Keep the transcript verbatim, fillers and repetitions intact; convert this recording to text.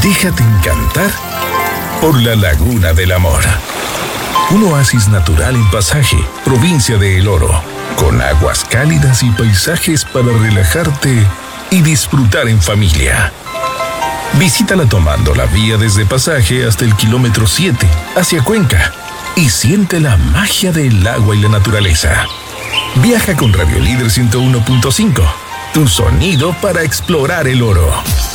Déjate encantar por la Laguna del Amor. Un oasis natural en Pasaje, provincia de El Oro, con aguas cálidas y paisajes para relajarte y disfrutar en familia. Visítala tomando la vía desde Pasaje hasta el kilómetro siete, hacia Cuenca, y siente la magia del agua y la naturaleza. Viaja con Radio Líder ciento uno punto cinco, tu sonido para explorar El Oro.